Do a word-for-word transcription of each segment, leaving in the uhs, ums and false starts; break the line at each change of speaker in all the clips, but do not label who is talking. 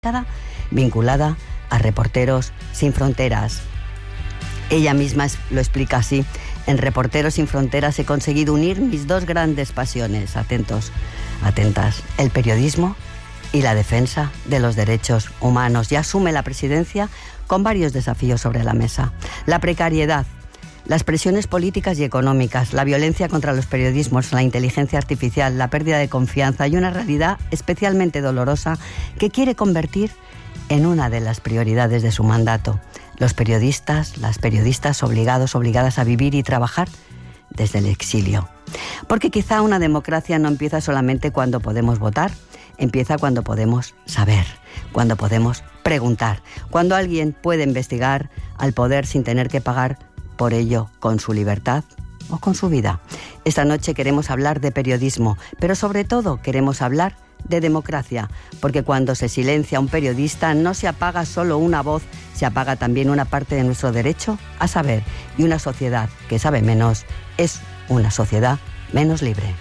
vinculada a Reporteros Sin Fronteras. Ella misma lo explica así: en Reporteros Sin Fronteras he conseguido unir mis dos grandes pasiones, atentos, atentas, el periodismo y la defensa de los derechos humanos. Y asume la presidencia con varios desafíos sobre la mesa: la precariedad, las presiones políticas y económicas, la violencia contra los periodismos, la inteligencia artificial, la pérdida de confianza y una realidad especialmente dolorosa que quiere convertir en una de las prioridades de su mandato: los periodistas, las periodistas obligados, obligadas a vivir y trabajar desde el exilio. Porque quizá una democracia no empieza solamente cuando podemos votar, empieza cuando podemos saber, cuando podemos preguntar, cuando alguien puede investigar al poder sin tener que pagar por ello con su libertad o con su vida. Esta noche queremos hablar de periodismo, pero sobre todo queremos hablar de democracia, porque cuando se silencia a un periodista no se apaga solo una voz, se apaga también una parte de nuestro derecho a saber, y una sociedad que sabe menos es una sociedad menos libre.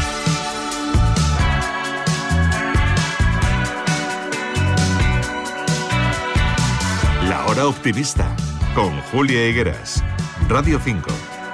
La Hora Optimista, con Julia Higueras, Radio cinco.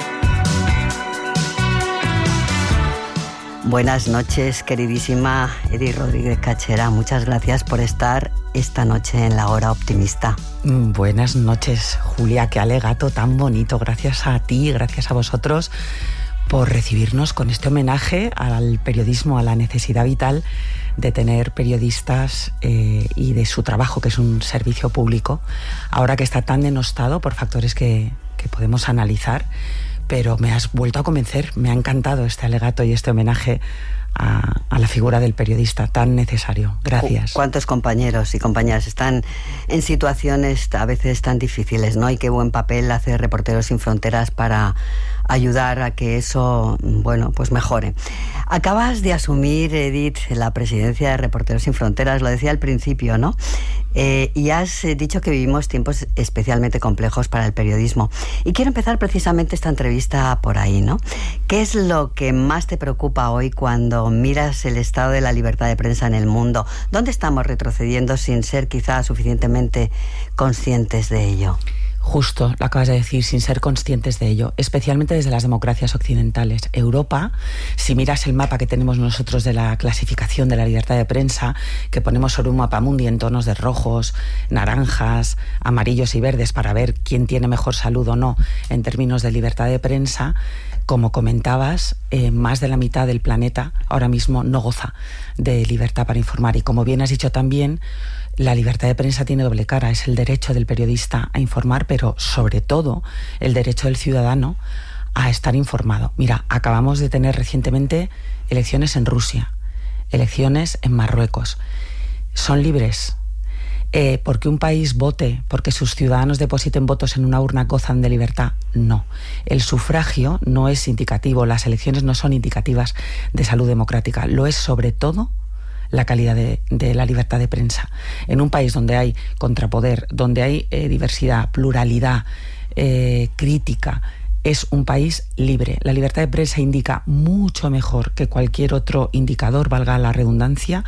Buenas noches, queridísima Edith Rodríguez Cachera. Muchas gracias por estar esta noche en La Hora Optimista.
Buenas noches, Julia. Qué alegato tan bonito. Gracias a ti, gracias a vosotros por recibirnos con este homenaje al periodismo, a la necesidad vital de tener periodistas eh, y de su trabajo, que es un servicio público, ahora que está tan denostado por factores que, que podemos analizar. Pero me has vuelto a convencer, me ha encantado este alegato y este homenaje a, a la figura del periodista tan necesario. Gracias.
¿Cuántos compañeros y compañeras están en situaciones a veces tan difíciles, ¿no? Y qué buen papel hace Reporteros Sin Fronteras para ayudar a que eso, bueno, pues mejore. Acabas de asumir, Edith, la presidencia de Reporteros Sin Fronteras, lo decía al principio, ¿no? Eh, y has dicho que vivimos tiempos especialmente complejos para el periodismo. Y quiero empezar precisamente esta entrevista por ahí, ¿no? ¿Qué es lo que más te preocupa hoy cuando miras el estado de la libertad de prensa en el mundo? ¿Dónde estamos retrocediendo sin ser quizá suficientemente conscientes de ello?
Justo, lo acabas de decir, sin ser conscientes de ello, especialmente desde las democracias occidentales. Europa, si miras el mapa que tenemos nosotros de la clasificación de la libertad de prensa, que ponemos sobre un mapamundi en tonos de rojos, naranjas, amarillos y verdes para ver quién tiene mejor salud o no en términos de libertad de prensa, como comentabas, eh, más de la mitad del planeta ahora mismo no goza de libertad para informar. Y como bien has dicho también, la libertad de prensa tiene doble cara. Es el derecho del periodista a informar, pero sobre todo el derecho del ciudadano a estar informado. Mira, acabamos de tener recientemente elecciones en Rusia, elecciones en Marruecos. ¿Son libres? Eh, ¿Porque un país vote, porque sus ciudadanos depositen votos en una urna, gozan de libertad? No. El sufragio no es indicativo, las elecciones no son indicativas de salud democrática. Lo es sobre todo la calidad de, de la libertad de prensa. En un país donde hay contrapoder, donde hay eh, diversidad, pluralidad, eh, crítica, es un país libre. La libertad de prensa indica mucho mejor que cualquier otro indicador, valga la redundancia,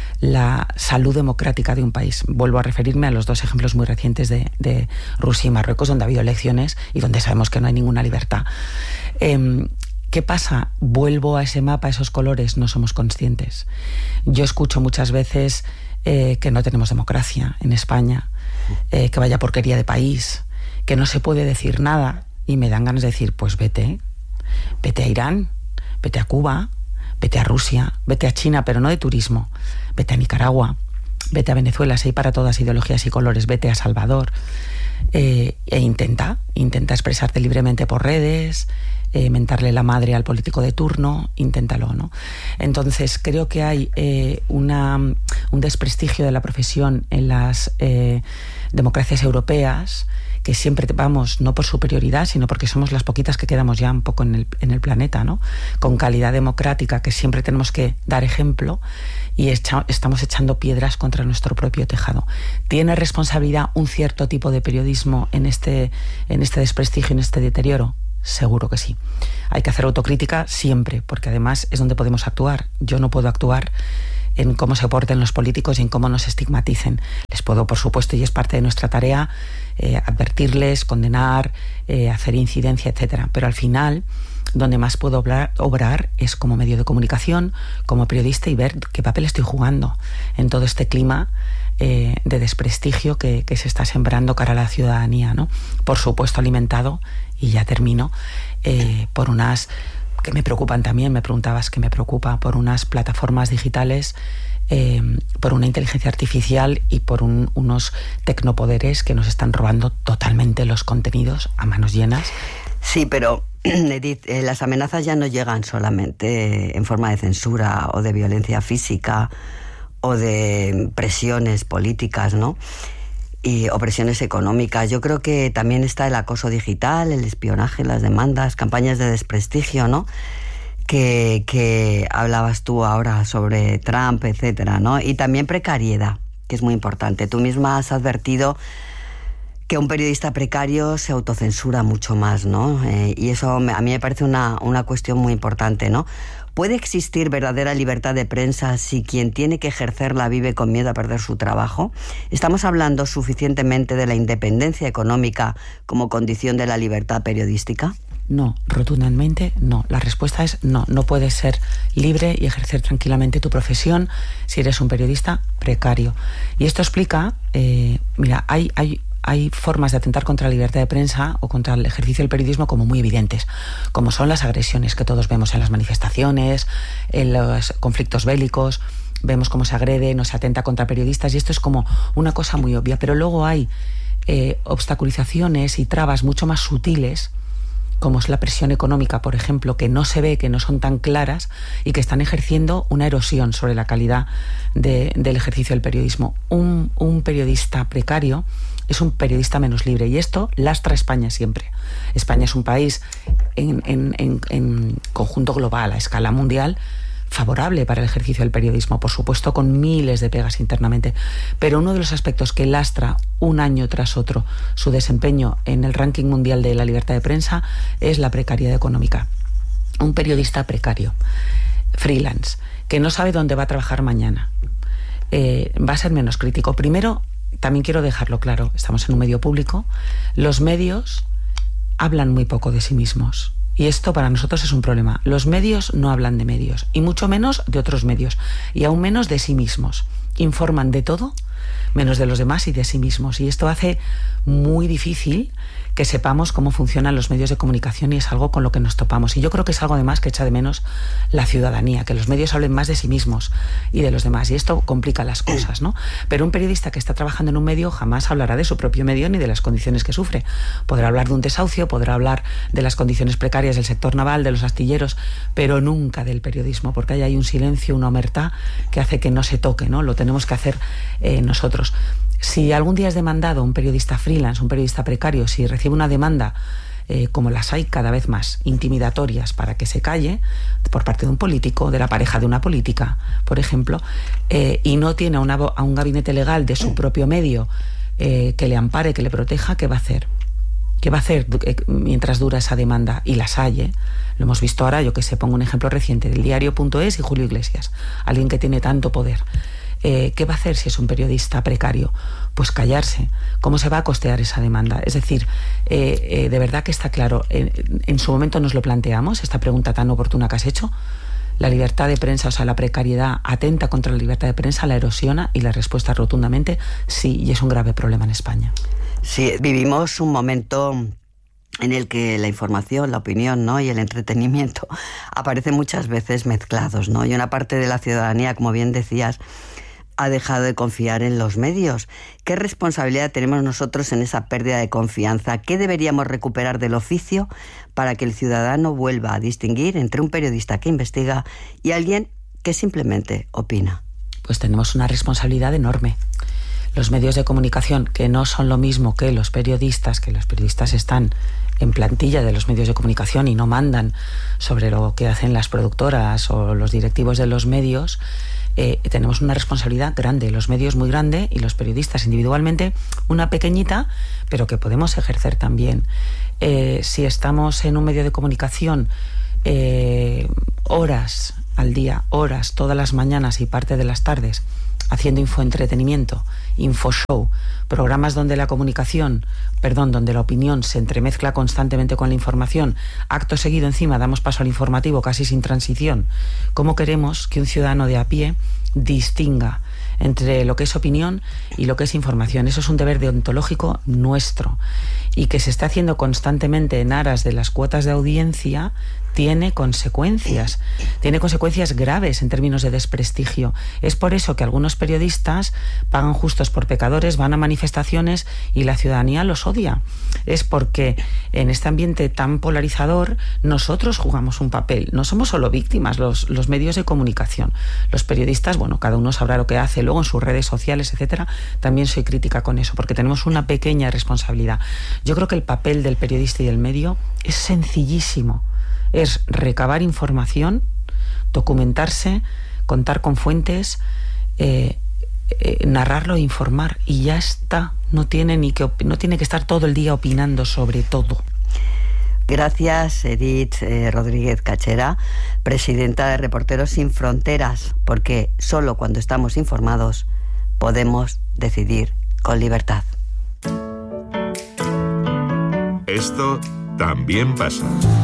la salud democrática de un país. Vuelvo a referirme a los dos ejemplos muy recientes de, de Rusia y Marruecos, donde ha habido elecciones y donde sabemos que no hay ninguna libertad. Eh, ¿Qué pasa? Vuelvo a ese mapa, a esos colores, no somos conscientes. Yo escucho muchas veces eh, que no tenemos democracia en España, eh, que vaya porquería de país, que no se puede decir nada, y me dan ganas de decir, pues vete, vete a Irán, vete a Cuba, vete a Rusia, vete a China, pero no de turismo, vete a Nicaragua, vete a Venezuela, si hay para todas ideologías y colores, vete a Salvador, eh, e intenta, intenta expresarte libremente por redes, Eh, mentarle la madre al político de turno, inténtalo, ¿no? Entonces creo que hay eh, una, un desprestigio de la profesión en las eh, democracias europeas, que siempre vamos no por superioridad, sino porque somos las poquitas que quedamos ya un poco en el, en el planeta, ¿no? Con calidad democrática, que siempre tenemos que dar ejemplo, y echa, estamos echando piedras contra nuestro propio tejado. ¿Tiene responsabilidad un cierto tipo de periodismo en este, en este desprestigio, en este deterioro? Seguro que sí. Hay que hacer autocrítica siempre, porque además es donde podemos actuar. Yo no puedo actuar en cómo se porten los políticos y en cómo nos estigmaticen. Les puedo, por supuesto, y es parte de nuestra tarea, eh, advertirles, condenar, eh, hacer incidencia, etcétera. Pero al final, donde más puedo obrar, obrar es como medio de comunicación, como periodista, y ver qué papel estoy jugando en todo este clima eh, de desprestigio que, que se está sembrando cara a la ciudadanía, ¿no? Por supuesto, alimentado, y ya termino, eh, por unas que me preocupan también, me preguntabas qué me preocupa, por unas plataformas digitales, eh, por una inteligencia artificial y por un, unos tecnopoderes que nos están robando totalmente los contenidos a manos llenas.
Sí, pero Edith, eh, las amenazas ya no llegan solamente en forma de censura o de violencia física o de presiones políticas, ¿no? Y opresiones económicas. Yo creo que también está el acoso digital, el espionaje, las demandas, campañas de desprestigio, ¿no? Que, que hablabas tú ahora sobre Trump, etcétera, ¿no? Y también precariedad, que es muy importante. Tú misma has advertido que un periodista precario se autocensura mucho más, ¿no? Eh, y eso a mí me parece una, una cuestión muy importante, ¿no? ¿Puede existir verdadera libertad de prensa si quien tiene que ejercerla vive con miedo a perder su trabajo? ¿Estamos hablando suficientemente de la independencia económica como condición de la libertad periodística?
No, rotundamente no. La respuesta es no. No puedes ser libre y ejercer tranquilamente tu profesión si eres un periodista precario. Y esto explica, eh, mira, hay... hay Hay formas de atentar contra la libertad de prensa o contra el ejercicio del periodismo como muy evidentes, como son las agresiones que todos vemos en las manifestaciones, en los conflictos bélicos, vemos cómo se agrede, no se atenta contra periodistas, y esto es como una cosa muy obvia. Pero luego hay eh, obstaculizaciones y trabas mucho más sutiles, como es la presión económica, por ejemplo, que no se ve, que no son tan claras y que están ejerciendo una erosión sobre la calidad de, del ejercicio del periodismo. Un, un periodista precario es un periodista menos libre, y esto lastra a España siempre. España es un país en, en, en, en conjunto global, a escala mundial, favorable para el ejercicio del periodismo, por supuesto con miles de pegas internamente, pero uno de los aspectos que lastra un año tras otro su desempeño en el ranking mundial de la libertad de prensa es la precariedad económica. Un periodista precario, freelance, que no sabe dónde va a trabajar mañana, eh, va a ser menos crítico. Primero, también quiero dejarlo claro, estamos en un medio público, los medios hablan muy poco de sí mismos. Y esto para nosotros es un problema. Los medios no hablan de medios, y mucho menos de otros medios, y aún menos de sí mismos. Informan de todo, menos de los demás y de sí mismos. Y esto hace muy difícil que sepamos cómo funcionan los medios de comunicación, y es algo con lo que nos topamos. Y yo creo que es algo además que echa de menos la ciudadanía, que los medios hablen más de sí mismos y de los demás. Y esto complica las cosas, ¿no? Pero un periodista que está trabajando en un medio jamás hablará de su propio medio ni de las condiciones que sufre. Podrá hablar de un desahucio, podrá hablar de las condiciones precarias del sector naval, de los astilleros, pero nunca del periodismo, porque ahí hay un silencio, una omertá que hace que no se toque, ¿no? Lo tenemos que hacer eh, nosotros. Si algún día es demandado un periodista freelance, un periodista precario, si recibe una demanda, eh, como las hay cada vez más, intimidatorias para que se calle, por parte de un político, de la pareja de una política, por ejemplo, eh, y no tiene a, una, a un gabinete legal de su propio medio eh, que le ampare, que le proteja, ¿qué va a hacer? ¿Qué va a hacer mientras dura esa demanda? Y las hay, ¿eh? Lo hemos visto ahora, yo que sé, pongo un ejemplo reciente, del diario punto es y Julio Iglesias, alguien que tiene tanto poder. Eh, ¿Qué va a hacer si es un periodista precario? Pues callarse. ¿Cómo se va a costear esa demanda? Es decir, eh, eh, de verdad que está claro, en, en su momento nos lo planteamos, esta pregunta tan oportuna que has hecho. La libertad de prensa, o sea, la precariedad atenta contra la libertad de prensa, la erosiona, y la respuesta rotundamente sí, y es un grave problema en España.
Sí, vivimos un momento en el que la información, la opinión, ¿no?, y el entretenimiento aparecen muchas veces mezclados, ¿no? Y una parte de la ciudadanía, como bien decías, ha dejado de confiar en los medios. ¿Qué responsabilidad tenemos nosotros en esa pérdida de confianza? ¿Qué deberíamos recuperar del oficio para que el ciudadano vuelva a distinguir entre un periodista que investiga y alguien que simplemente opina?
Pues tenemos una responsabilidad enorme. Los medios de comunicación, que no son lo mismo que los periodistas, que los periodistas están en plantilla de los medios de comunicación y no mandan sobre lo que hacen las productoras o los directivos de los medios, eh, tenemos una responsabilidad grande, los medios muy grande y los periodistas individualmente una pequeñita, pero que podemos ejercer también. Eh, si estamos en un medio de comunicación eh, horas al día, horas, todas las mañanas y parte de las tardes, haciendo infoentretenimiento, infoshow, programas donde la comunicación, perdón, donde la opinión se entremezcla constantemente con la información, acto seguido encima damos paso al informativo casi sin transición. ¿Cómo queremos que un ciudadano de a pie distinga entre lo que es opinión y lo que es información? Eso es un deber deontológico nuestro, y que se está haciendo constantemente en aras de las cuotas de audiencia tiene consecuencias, tiene consecuencias graves en términos de desprestigio. Es por eso que algunos periodistas pagan justos por pecadores, van a manifestaciones y la ciudadanía los odia. Es porque en este ambiente tan polarizador nosotros jugamos un papel. No somos solo víctimas los, los medios de comunicación. Los periodistas, bueno, cada uno sabrá lo que hace luego en sus redes sociales, etcétera. También soy crítica con eso, porque tenemos una pequeña responsabilidad. Yo creo que el papel del periodista y del medio es sencillísimo. Es recabar información, documentarse, contar con fuentes, eh, eh, narrarlo e informar, y ya está. No tiene, ni que, no tiene que estar todo el día opinando sobre todo.
Gracias, Edith eh, Rodríguez Cachera, presidenta de Reporteros Sin Fronteras, porque solo cuando estamos informados podemos decidir con libertad.
Esto también pasa.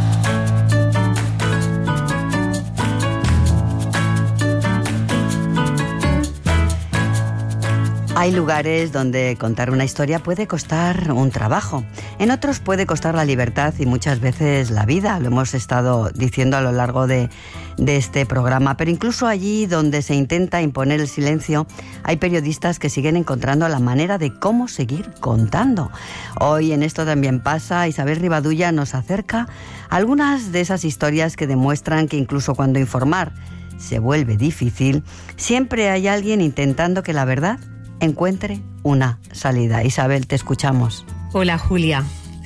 Hay lugares donde contar una historia puede costar un trabajo. En otros puede costar la libertad y muchas veces la vida. Lo hemos estado diciendo a lo largo de, de este programa. Pero incluso allí donde se intenta imponer el silencio, hay periodistas que siguen encontrando la manera de cómo seguir contando. Hoy en Esto también pasa, Isabel Rivadulla nos acerca a algunas de esas historias que demuestran que incluso cuando informar se vuelve difícil, siempre hay alguien intentando que la verdad encuentre una salida. Isabel, te escuchamos.
Hola, Julia.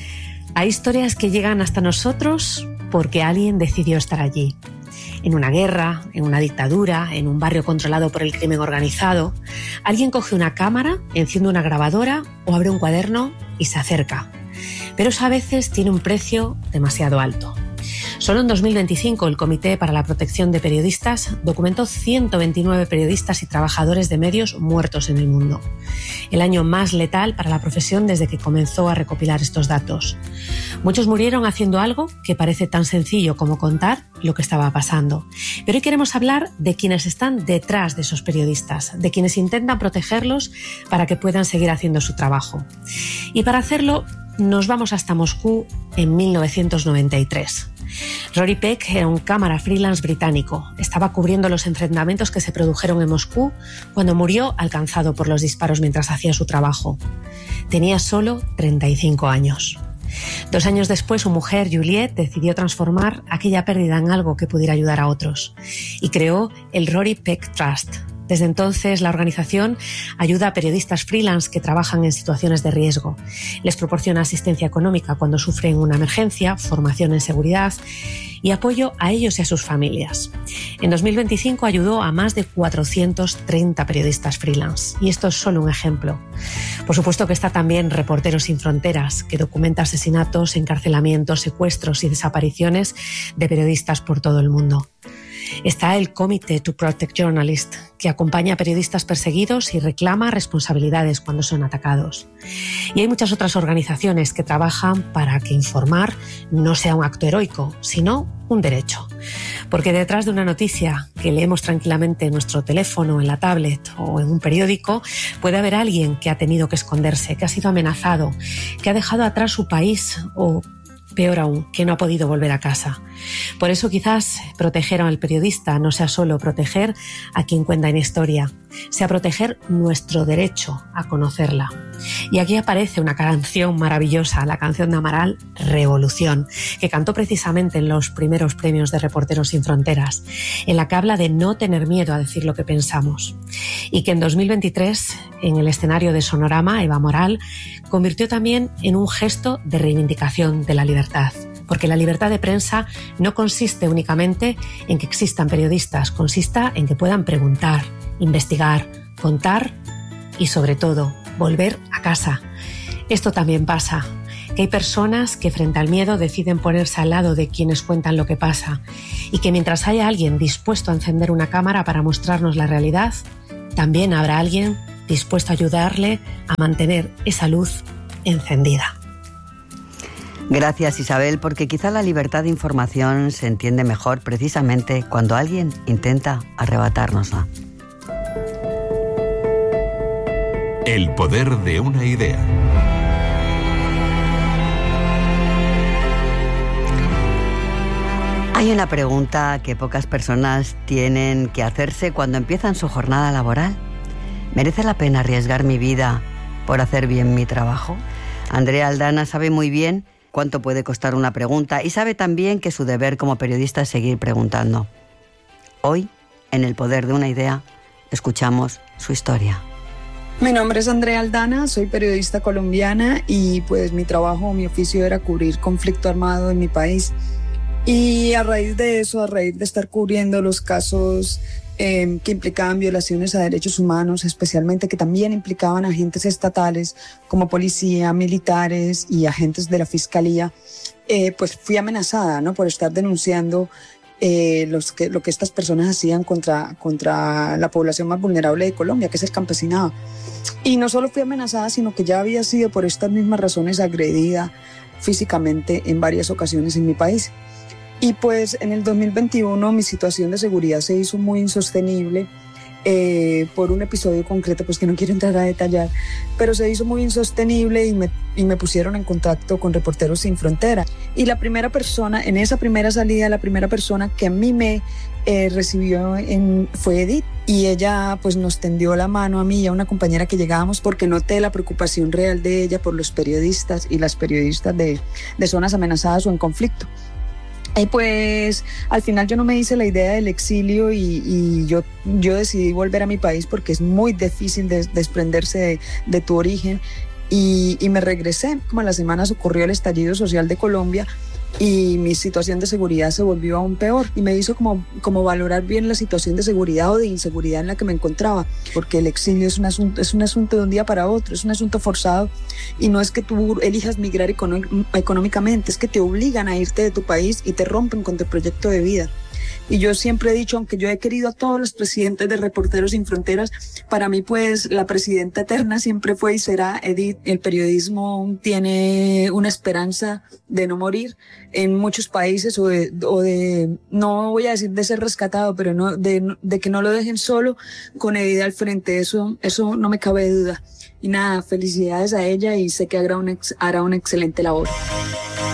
Hay historias que llegan hasta nosotros porque alguien decidió estar allí. En una guerra, en una dictadura, en un barrio controlado por el crimen organizado, alguien coge una cámara, enciende una grabadora o abre un cuaderno y se acerca. Pero eso a veces tiene un precio demasiado alto. Solo en dos mil veinticinco el Comité para la Protección de Periodistas documentó ciento veintinueve periodistas y trabajadores de medios muertos en el mundo. El año más letal para la profesión desde que comenzó a recopilar estos datos. Muchos murieron haciendo algo que parece tan sencillo como contar lo que estaba pasando. Pero hoy queremos hablar de quienes están detrás de esos periodistas, de quienes intentan protegerlos para que puedan seguir haciendo su trabajo. Y para hacerlo nos vamos hasta Moscú en mil novecientos noventa y tres. Rory Peck era un cámara freelance británico. Estaba cubriendo los enfrentamientos que se produjeron en Moscú cuando murió alcanzado por los disparos mientras hacía su trabajo. Tenía solo treinta y cinco años. Dos años después, su mujer, Juliette, decidió transformar aquella pérdida en algo que pudiera ayudar a otros y creó el Rory Peck Trust. Desde entonces, la organización ayuda a periodistas freelance que trabajan en situaciones de riesgo. Les proporciona asistencia económica cuando sufren una emergencia, formación en seguridad y apoyo a ellos y a sus familias. En dos mil veinticinco ayudó a más de cuatrocientos treinta periodistas freelance. Y esto es solo un ejemplo. Por supuesto que está también Reporteros Sin Fronteras, que documenta asesinatos, encarcelamientos, secuestros y desapariciones de periodistas por todo el mundo. Está el Committee to Protect Journalists, que acompaña a periodistas perseguidos y reclama responsabilidades cuando son atacados. Y hay muchas otras organizaciones que trabajan para que informar no sea un acto heroico, sino un derecho. Porque detrás de una noticia que leemos tranquilamente en nuestro teléfono, en la tablet o en un periódico, puede haber alguien que ha tenido que esconderse, que ha sido amenazado, que ha dejado atrás su país o, peor aún, que no ha podido volver a casa. Por eso quizás proteger al periodista no sea solo proteger a quien cuenta en historia, sea proteger nuestro derecho a conocerla. Y aquí aparece una canción maravillosa, la canción de Amaral, Revolución, que cantó precisamente en los primeros premios de Reporteros Sin Fronteras, en la que habla de no tener miedo a decir lo que pensamos. Y que en dos mil veintitrés, en el escenario de Sonorama, Eva Moral convirtió también en un gesto de reivindicación de la libertad. Porque la libertad de prensa no consiste únicamente en que existan periodistas, consiste en que puedan preguntar, investigar, contar y, sobre todo, volver a casa. Esto también pasa, que hay personas que frente al miedo deciden ponerse al lado de quienes cuentan lo que pasa y que mientras haya alguien dispuesto a encender una cámara para mostrarnos la realidad, también habrá alguien dispuesto a ayudarle a mantener esa luz encendida.
Gracias, Isabel, porque quizá la libertad de información se entiende mejor precisamente cuando alguien intenta arrebatárnosla.
El poder de una idea.
Hay una pregunta que pocas personas tienen que hacerse cuando empiezan su jornada laboral. ¿Merece la pena arriesgar mi vida por hacer bien mi trabajo? Andrea Aldana sabe muy bien cuánto puede costar una pregunta y sabe también que su deber como periodista es seguir preguntando. Hoy, en El poder de una idea, escuchamos su historia.
Mi nombre es Andrea Aldana, soy periodista colombiana y pues mi trabajo, mi oficio era cubrir conflicto armado en mi país. Y a raíz de eso, a raíz de estar cubriendo los casos eh, que implicaban violaciones a derechos humanos, especialmente que también implicaban agentes estatales como policía, militares y agentes de la fiscalía, eh, pues fui amenazada, ¿no?, por estar denunciando eh, los que, lo que estas personas hacían contra, contra la población más vulnerable de Colombia, que es el campesinado. Y no solo fui amenazada, sino que ya había sido por estas mismas razones agredida físicamente en varias ocasiones en mi país. Y pues en el dos mil veintiuno mi situación de seguridad se hizo muy insostenible eh, por un episodio concreto, pues que no quiero entrar a detallar, pero se hizo muy insostenible y me, y me pusieron en contacto con Reporteros Sin Fronteras. Y la primera persona, en esa primera salida, la primera persona que a mí me eh, recibió en, fue Edith. Y ella pues nos tendió la mano a mí y a una compañera que llegábamos porque noté la preocupación real de ella por los periodistas y las periodistas de, de zonas amenazadas o en conflicto. Y pues al final yo no me hice la idea del exilio y, y yo, yo decidí volver a mi país porque es muy difícil des, desprenderse de, de tu origen y, y me regresé. Como a las semanas ocurrió el estallido social de Colombia y mi situación de seguridad se volvió aún peor y me hizo como, como valorar bien la situación de seguridad o de inseguridad en la que me encontraba, porque el exilio es un asunto, es un asunto de un día para otro, es un asunto forzado y no es que tú elijas migrar econó- económicamente, es que te obligan a irte de tu país y te rompen con tu proyecto de vida. Y yo siempre he dicho, aunque yo he querido a todos los presidentes de Reporteros Sin Fronteras, para mí pues la presidenta eterna siempre fue y será Edith. El periodismo tiene una esperanza de no morir en muchos países o de, o de no voy a decir de ser rescatado, pero no de, de que no lo dejen solo con Edith al frente. Eso, eso no me cabe duda. Y nada, felicidades a ella y sé que hará una, hará una excelente labor.